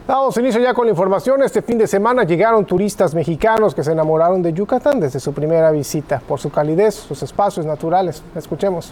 Damos inicio ya con la información. Este fin de semana llegaron turistas mexicanos que se enamoraron de Yucatán desde su primera visita por su calidez, sus espacios naturales. Escuchemos.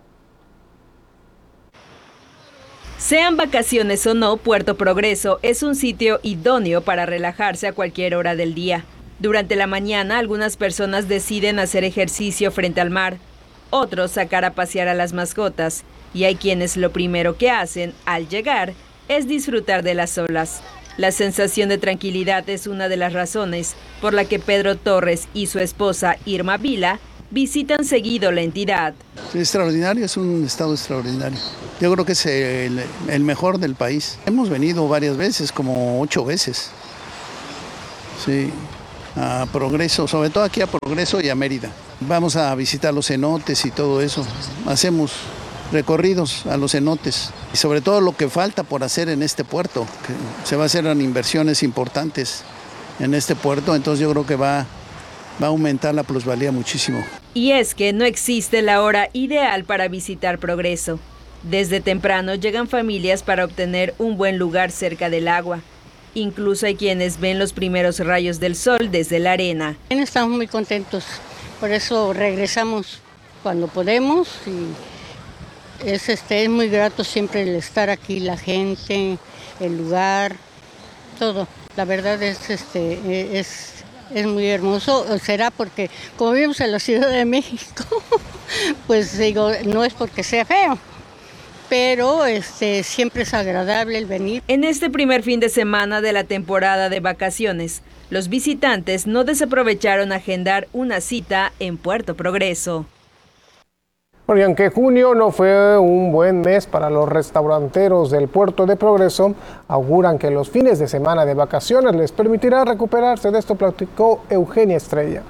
Sean vacaciones o no, Puerto Progreso es un sitio idóneo para relajarse a cualquier hora del día. Durante la mañana, algunas personas deciden hacer ejercicio frente al mar, otros sacar a pasear a las mascotas, y hay quienes lo primero que hacen al llegar es disfrutar de las olas. La sensación de tranquilidad es una de las razones por la que Pedro Torres y su esposa Irma Vila visitan seguido la entidad. Extraordinario, es un estado extraordinario. Yo creo que es el mejor del país. Hemos venido varias veces, como 8 veces. Sí, a Progreso, sobre todo aquí a Progreso y a Mérida. Vamos a visitar los cenotes y todo eso. Hacemos recorridos a los cenotes y sobre todo lo que falta por hacer en este puerto, que se va a hacer en inversiones importantes en este puerto, entonces yo creo que va a aumentar la plusvalía muchísimo. Y es que no existe la hora ideal para visitar Progreso. Desde temprano llegan familias para obtener un buen lugar cerca del agua. Incluso hay quienes ven los primeros rayos del sol desde la arena. Estamos muy contentos, por eso regresamos cuando podemos y es muy grato siempre el estar aquí, la gente, el lugar, todo. La verdad es muy hermoso. Será porque como vivimos en la Ciudad de México, pues digo, no es porque sea feo, pero siempre es agradable el venir. En este primer fin de semana de la temporada de vacaciones, los visitantes no desaprovecharon agendar una cita en Puerto Progreso. Bueno, y aunque junio no fue un buen mes para los restauranteros del Puerto de Progreso, auguran que los fines de semana de vacaciones les permitirá recuperarse. De esto platicó Eugenia Estrella.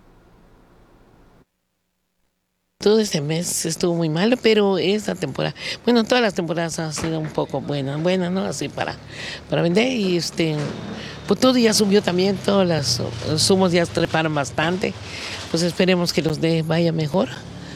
Todo este mes estuvo muy malo, pero esta temporada, bueno, todas las temporadas han sido un poco buenas, ¿no? Así para vender y pues todo ya subió también, todos los zumos ya treparon bastante, pues esperemos que los vaya mejor.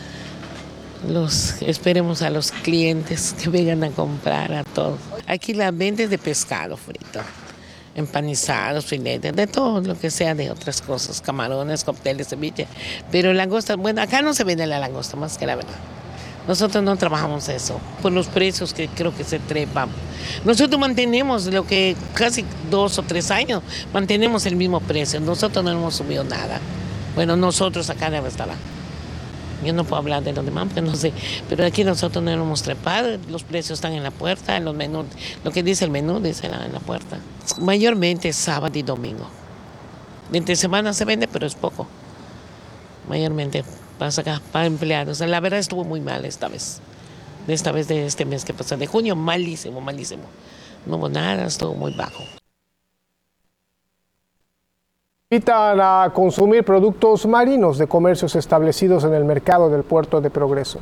Esperemos a los clientes que vengan a comprar a todos. Aquí la venta de pescado frito, empanizados, filetes, de todo lo que sea de otras cosas, camarones, cócteles, ceviche. Pero langosta, bueno, acá no se vende la langosta más que la verdad. Nosotros no trabajamos eso, por los precios que creo que se trepan. Nosotros mantenemos lo que casi 2 o 3 años, mantenemos el mismo precio. Nosotros no hemos subido nada. Bueno, nosotros acá en el restaurante. Yo no puedo hablar de los demás, porque no sé, pero aquí nosotros no hemos trepado, los precios están en la puerta, los menús, lo que dice el menú dice en la puerta. Mayormente sábado y domingo. Entre semana se vende, pero es poco. Mayormente pasa acá para empleados. La verdad estuvo muy mal esta vez. De este mes que pasó, de junio, malísimo. No hubo nada, estuvo muy bajo. Invitan a consumir productos marinos de comercios establecidos en el mercado del Puerto de Progreso.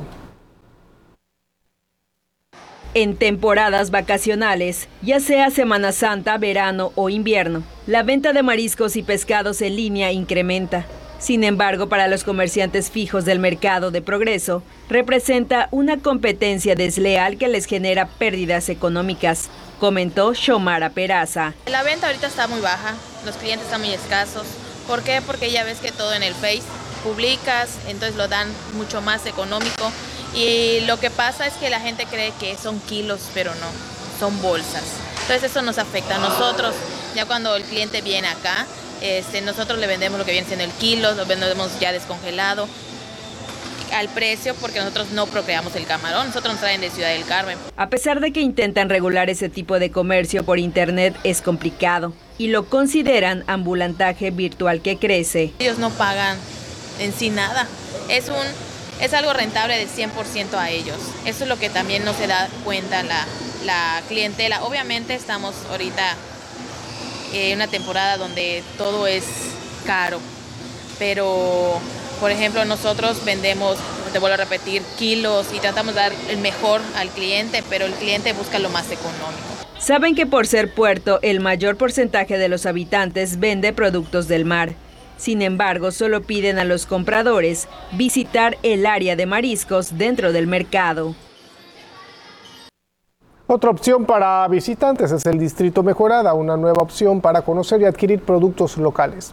En temporadas vacacionales, ya sea Semana Santa, verano o invierno, la venta de mariscos y pescados en línea incrementa. Sin embargo, para los comerciantes fijos del mercado de Progreso, representa una competencia desleal que les genera pérdidas económicas, comentó Xiomara Peraza. La venta ahorita está muy baja, los clientes están muy escasos. ¿Por qué? Porque ya ves que todo en el Face publicas, entonces lo dan mucho más económico. Y lo que pasa es que la gente cree que son kilos, pero no, son bolsas. Entonces eso nos afecta a nosotros. Ya cuando el cliente viene acá, nosotros le vendemos lo que viene siendo el kilo, lo vendemos ya descongelado al precio porque nosotros no procreamos el camarón, nosotros nos traen de Ciudad del Carmen. A pesar de que intentan regular ese tipo de comercio por internet, es complicado y lo consideran ambulantaje virtual que crece. Ellos no pagan en sí nada, es algo rentable del 100% a ellos. Eso es lo que también no se da cuenta la clientela. Obviamente estamos ahorita en una temporada donde todo es caro, pero por ejemplo nosotros vendemos, te vuelvo a repetir, kilos y tratamos de dar el mejor al cliente, pero el cliente busca lo más económico. Saben que por ser puerto, el mayor porcentaje de los habitantes vende productos del mar. Sin embargo, solo piden a los compradores visitar el área de mariscos dentro del mercado. Otra opción para visitantes es el Distrito Mejorada, una nueva opción para conocer y adquirir productos locales.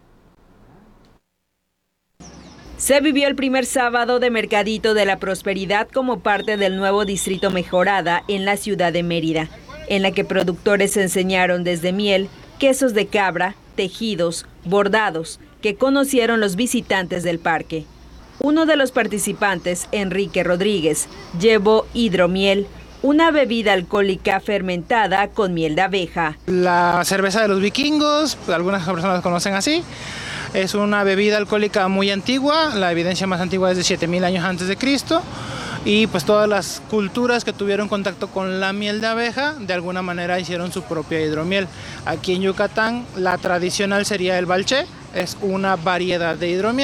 Se vivió el primer sábado de Mercadito de la Prosperidad como parte del nuevo Distrito Mejorada en la ciudad de Mérida, en la que productores enseñaron desde miel, quesos de cabra, tejidos, bordados, que conocieron los visitantes del parque. Uno de los participantes, Enrique Rodríguez, llevó hidromiel, una bebida alcohólica fermentada con miel de abeja. La cerveza de los vikingos, algunas personas la conocen así. Es una bebida alcohólica muy antigua, la evidencia más antigua es de 7000 años antes de Cristo. Y pues todas las culturas que tuvieron contacto con la miel de abeja, de alguna manera hicieron su propia hidromiel. Aquí en Yucatán la tradicional sería el balché, es una variedad de hidromiel.